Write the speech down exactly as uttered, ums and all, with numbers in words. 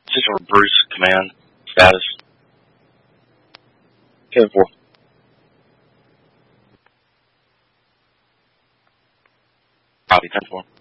Position for Bruce, command, status. ten four. Copy, ten four.